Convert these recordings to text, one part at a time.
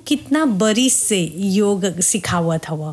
कितना बरिस से योग सिखावत हवा?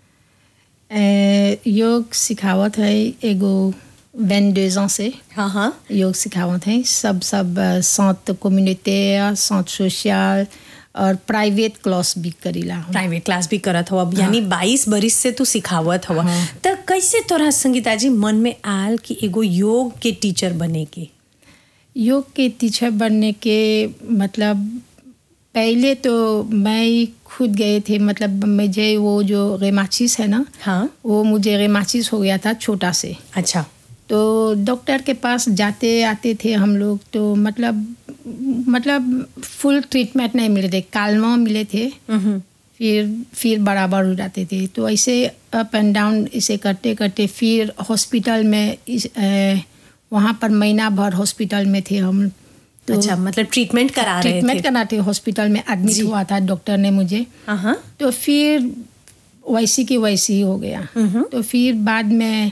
योग सिखावत है एगो 22 ans से। हाँ हाँ। योग सिखावत है सब संत कम्युनिटी, संत सोशल और प्राइवेट क्लास भी करीला। प्राइवेट क्लास भी करत हवा, यानी 22 बरिस से तू सिखावत हवा। तो कैसे तोरा संगीता जी मन में आल कि एगो योग के टीचर बने के? योग के टीचर बनने के मतलब पहले तो मैं खुद गए थे, मतलब मुझे वो जो रेमाचिस है ना, हाँ, वो मुझे रेमाचिस हो गया था छोटा से। अच्छा। तो डॉक्टर के पास जाते आते थे हम लोग, तो मतलब फुल ट्रीटमेंट नहीं मिले थे, कालमा मिले थे, फिर बराबर हो जाते थे। तो ऐसे अप एंड डाउन इसे करते करते फिर हॉस्पिटल में वहाँ पर महीना भर हॉस्पिटल में थे हम। तो अच्छा, मतलब ट्रीटमेंट कराते हॉस्पिटल में एडमिट हुआ था डॉक्टर ने मुझे। तो फिर वैसी की वैसी ही हो गया। तो फिर बाद में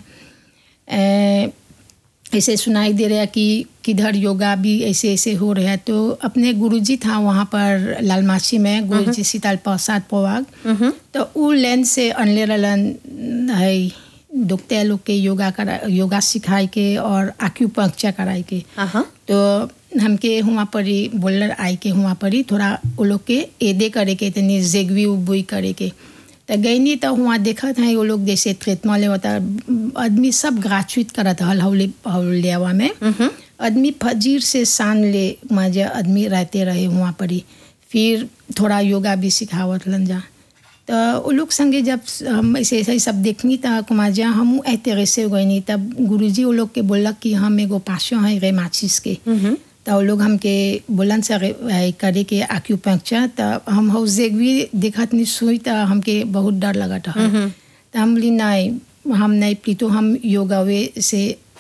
ऐसे सुनाई दे रहा कि किधर योगा भी ऐसे ऐसे हो रहा है। तो अपने गुरुजी था वहाँ पर लालमाची में, गुरुजी शीतल प्रसाद पवाग, तो वो लेन से अनले रलन है दुखते लोग के योगा सिखाए के और एक्यूपंक्चर कराए के। तो हमके हुआ परी बोलर आए के हुआ परी थोड़ा वो लोग के एदे करे के, तनी जेगवी उबुई करे के। तो गई नहीं तो हुआ देखा था वो लोग जैसे ट्रीटमेंट ले होता आदमी सब ग्रेजुएट करत हौले हवा में। आदमी फजीर से शान ले मजे आदमी रहते रहे हुआ परी। फिर थोड़ा योगा भी सिखावत लन जा। तो वो लोग संगे जब हम ऐसे ऐसे सब देखनी तो कुमाजा हम ऐसे से गई नहीं, तब गुरुजी वो लोग के बोलक कि हम एगो पासों है रेमाचिस के। तो वो लोग हमके बोलन से करे के एक्यूपंक्चर। तो हम हौजेक भी देखत नहीं सुई, तो हमके बहुत डर लगा था। तो हम बोली नहीं, हम नहीं पी, तो हम योगा वे से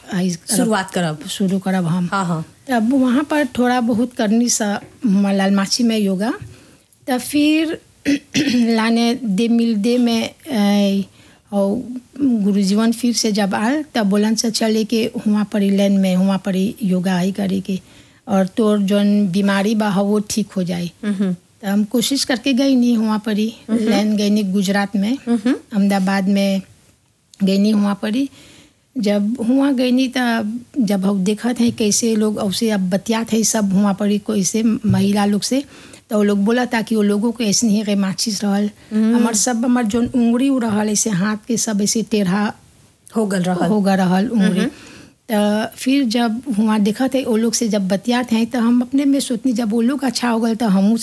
शुरू करब हम। तब वहाँ पर थोड़ा बहुत करनी सा लालमाची में योगा। तो फिर लाने दे मिल दे में और गुरुजीवन फिर से जब आल तब बोलन से चले के हुआ परी लैन में हुआ परी योगा ही करे के और तोर जोन बीमारी बा वो ठीक हो जाए। तो हम कोशिश करके गई नहीं हुआ परी लैन, गई नहीं गुजरात में, अहमदाबाद में गई नहीं हुआ परी। जब हुआ गई नहीं तो जब हम देखा थे कैसे लोग औसे अब बतिया थे सब हुआ पड़ी कोई से महिला लोग से, तो वो लोग बोला था कि वो लोगों को ऐसे नहीं रेमाचिस रहल, हमार जो उंगली रहल ऐसे हाथ के सब ऐसे टेढ़ा हो गल रहल उंगली। तो फिर जब हुआ देखा थे वो लोग से जब बतियात हैं तो हम अपने में सोचनी जब वो लोग अच्छा हो गल तो हम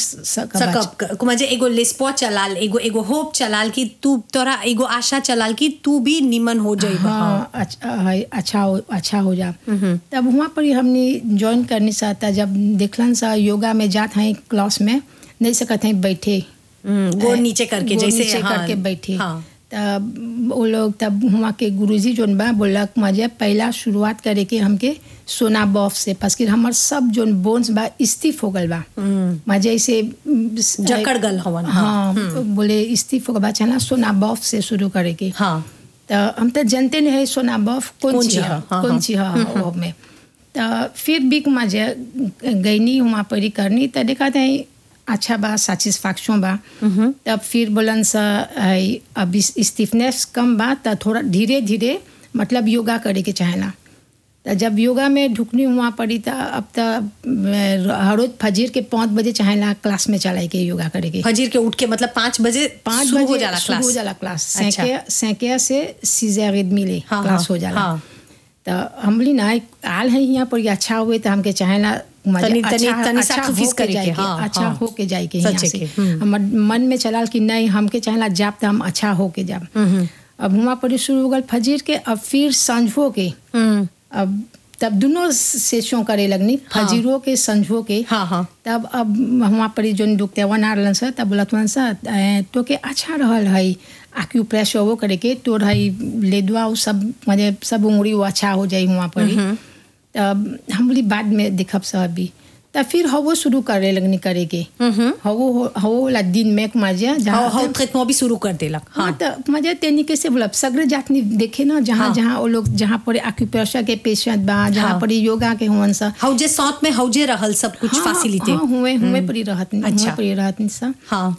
मुझे एगो लिस्पो चलाल, एगो होप चलाल कि तू तोरा एगो आशा चलाल कि तू भी निमन हो जाए। हाँ, अच्छा हो जा। तब वहाँ पर हमने ज्वाइन करनी चाहता, जब देखलन सा योगा में जात हैं क्लास में नहीं सकते हैं बैठे, गोड़ नीचे करके जैसे करके बैठे। तब वो लोग तब वहाँ के गुरुजी जोन बा बोलक मजे पहला शुरुआत करे के हमके सोना बॉफ से, पास कि हमार सब जोन बोन्स बा स्टिफ हो गल बा, मजे ऐसे जकड़ गल हवन। हाँ, बोले स्टिफ हो गल बा, चला सोना बॉफ से शुरू करे के। तो हम तो जानते नहीं है सोना बॉफ कौन सी है में। तो फिर भी मजे गई नहीं वहाँ पर करनी, तो देखा था अच्छा बा, सैटिस्फैक्शन बा। तब फिर बोलन सा अभी स्टिफनेस कम बा तो थोड़ा धीरे धीरे मतलब योगा करे के चाहेला। तो जब योगा में ढुकनी हुआ पड़ी तो अब तो हर रोज फजीर के 5 बजे चाहेला क्लास में चलाए के योगा करे के। फजीर के उठ के मतलब 5 बजे हो जाला क्लास। सैके से 6h30 मिले क्लास हो जाला। तो हम बोली ना आल है यहाँ पर अच्छा हुए तो हमके चाहेला अच्छा हो के जाए के यहाँ से। हमार मन में चलाल कि नहीं हमके चाहेला जाप तो हम अच्छा हो के जाप। अब हुआ पर शुरू हो गल फजीर के, अब फिर संझो के, अब तब दोनों सेशों करे लगनी, फजीरों के संझो के। तब अब हुआ पर जो दुखते वन आ रहलन सा, तब बोलत वन सा तो के अच्छा रहल है एक्यूप्रेशर वो करे के, तो है ले दुआ सब मजे सब उंगली वो अच्छा हो जाए हुआ पर। तब हम बोली बाद में देखब सब अभी। तब फिर हवो शुरू करे लगनी करे के, हवो ला दिन में मजा जहाँ ट्रीटमेंट भी शुरू कर देलक। हाँ, तो मजा तेनी कैसे बोला सगरे जातनी देखे ना जहाँ जहाँ वो लोग जहाँ पर एक्यूप्रेशर के पेशेंट बा, जहाँ पर योगा के हुवन सा हौजे साथ में हौजे रहल सब कुछ फैसिलिटी हुए परी रहत सा।